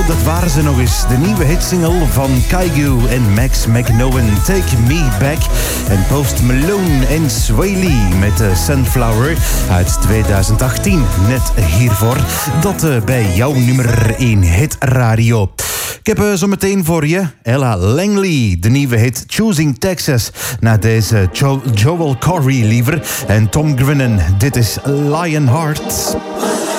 Dat waren ze nog eens. De nieuwe hitsingle van Kygo en Max McKnowen, Take Me Back. En Post Malone en Sway Lee met Sunflower uit 2018. Net hiervoor. Dat bij jouw nummer 1 hitradio. Ik heb zo meteen voor je Ella Langley, de nieuwe hit Choosing Texas. Na deze Joel Corey liever en Tom Grennan. Dit is Lionheart.